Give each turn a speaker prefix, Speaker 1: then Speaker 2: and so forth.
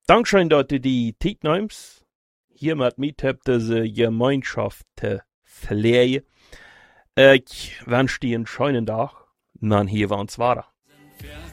Speaker 1: Dankeschön, dass du die Zeit nimmst, hier mit mir diese Gemeinschaft zu pflegen. Ich wünsche dir einen schönen Tag. Man hier wir uns weiter.